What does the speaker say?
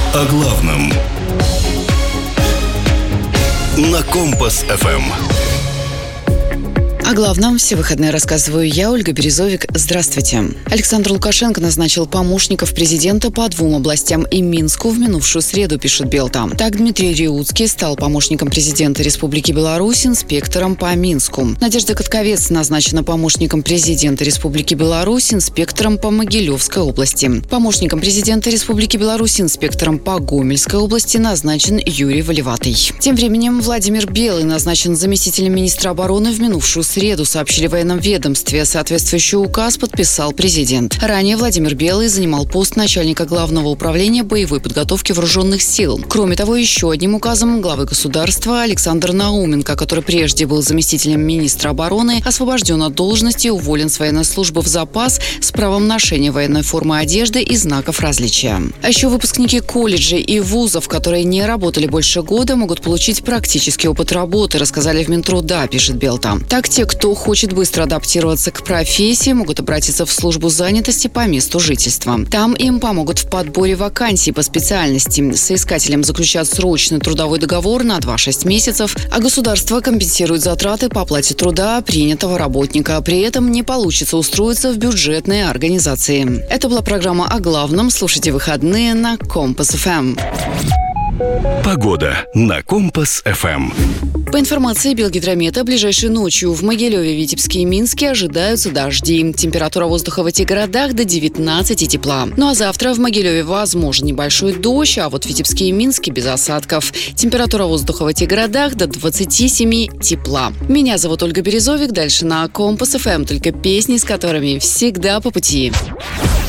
О главном на Компас-ФМ. О главном все выходные рассказываю я, Ольга Березовик. Здравствуйте. Александр Лукашенко назначил помощников президента по 2 областям и Минску в минувшую среду, пишет Белта. Так, Дмитрий Реутский стал помощником президента Республики Беларусь, инспектором по Минску. Надежда Котковец назначена помощником президента Республики Беларусь, инспектором по Могилевской области. Помощником президента Республики Беларусь, инспектором по Гомельской области назначен Юрий Валиватый. Тем временем Владимир Белый назначен заместителем министра обороны в минувшую среду, сообщили в военном ведомстве. Соответствующий указ подписал президент. Ранее Владимир Белый занимал пост начальника Главного управления боевой подготовки вооруженных сил. Кроме того, еще одним указом главы государства Александр Науменко, который прежде был заместителем министра обороны, освобожден от должности и уволен с военной службы в запас с правом ношения военной формы одежды и знаков различия. А еще выпускники колледжей и вузов, которые не работали больше года, могут получить практический опыт работы, рассказали в Минтруда, пишет Белта. Так, те, кто хочет быстро адаптироваться к профессии, могут обратиться в службу занятости по месту жительства. Там им помогут в подборе вакансий по специальности. Соискателям заключат срочный трудовой договор на 2-6 месяцев, а государство компенсирует затраты по оплате труда принятого работника. При этом не получится устроиться в бюджетные организации. Это была программа «О главном». Слушайте выходные на Компас-ФМ. Погода на Компас-ФМ. По информации Белгидромета, ближайшей ночью в Могилеве, Витебске и Минске ожидаются дожди. Температура воздуха в этих городах до 19 тепла. Ну а завтра в Могилеве возможен небольшой дождь, а вот в Витебске и Минске без осадков. Температура воздуха в этих городах до 27 тепла. Меня зовут Ольга Березовик. Дальше на Компас-ФМ только песни, с которыми всегда по пути.